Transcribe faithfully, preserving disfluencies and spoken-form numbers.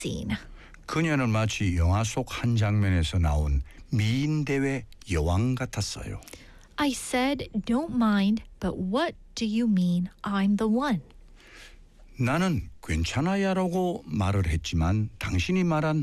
scene. 그녀는 마치 영화 속 한 장면에서 나온 미인 대회 여왕 같았어요. I said, don't mind, but what do you mean I'm the one? 나는 괜찮아야라고 말을 했지만 당신이 말한